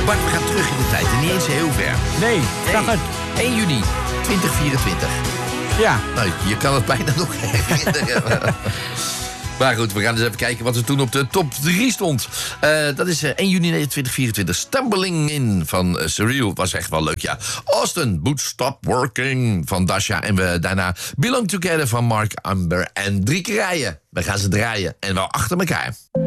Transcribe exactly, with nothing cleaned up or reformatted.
Bart, we gaan terug in de tijd. En niet eens heel ver. Nee, zeg Nee, het. één juni tweeduizend vierentwintig. Ja. Nou, je kan het bijna nog herinneren. Maar goed, we gaan eens even kijken wat er toen op de top drie stond. Uh, dat is uh, één juni tweeduizend vierentwintig. Stumbling In van uh, Surreal. Was echt wel leuk, ja. Austin, Boot Stop Working van Dasha. En we daarna Belong Together van Mark Amber. En drie keer rijden. We gaan ze draaien. En wel achter elkaar.